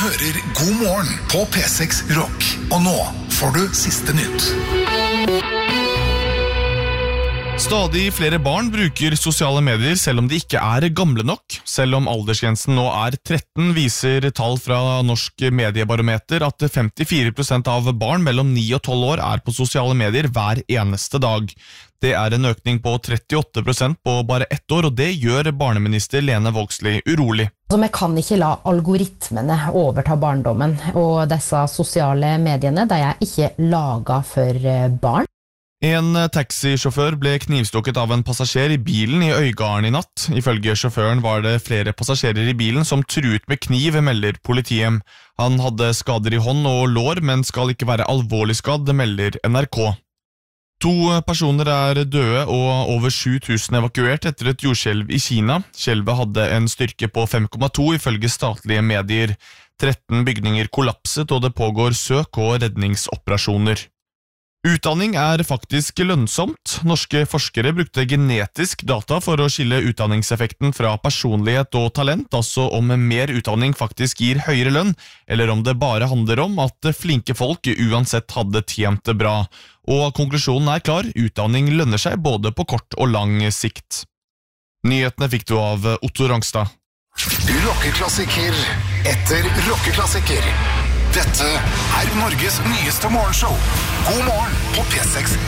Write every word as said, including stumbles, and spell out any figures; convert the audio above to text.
hører God morgen på P seks Rock. Og nå får du siste nytt. Stadig flere barn bruker sosiale medier selv om de ikke er gamle nok. Selv om aldersgrensen nå er tretten, viser tall fra Norsk Mediebarometer at femtifire prosent av barn mellom ni og tolv år er på sosiale medier hver eneste dag. Det er en økning på trettiåtte prosent på bare ett år, og det gjør barneminister Lene Vågslid urolig. Så vi kan ikke la algoritmene overta barndommen, og disse sosiale mediene de er ikke laget for barn. En taxisjåfør ble knivstukket av en passasjer i bilen i Øygarden i natt. Ifølge sjåføren var det flere passasjerer i bilen som truet med kniv, melder politiet. Han hadde skader i hånd og lår, men skal ikke være alvorlig skadd, melder N R K. To personer er døde og over sju tusen evakuert etter et jordskjelv i Kina. Skjelvet hadde en styrke på fem komma to ifølge statlige medier. tretten bygninger kollapset, og det pågår søk- og redningsoperasjoner. Utdanning er faktisk lønnsomt. Norske forskere brukte genetisk data for å skille utdanningseffekten fra personlighet og talent, altså om mer utdanning faktisk gir høyere lønn, eller om det bare handler om at flinke folk uansett hadde tjent det bra. Og konklusjonen er klar, utdanning lønner seg både på kort og lang sikt. Nyhetene fikk du av Otto Rangstad. Rockeklassiker etter rockeklassiker. Dette er Norges nyeste morgenshow. God morgen på P seks.